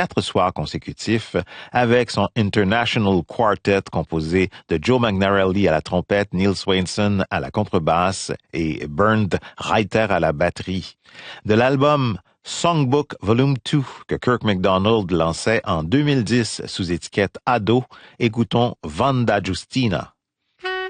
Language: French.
4 soirs consécutifs avec son International Quartet composé de Joe Magnarelli à la trompette, Neil Swainson à la contrebasse et Bernd Reiter à la batterie. De l'album Songbook Volume 2 que Kirk MacDonald lançait en 2010 sous étiquette Ado, écoutons Vanda Justina.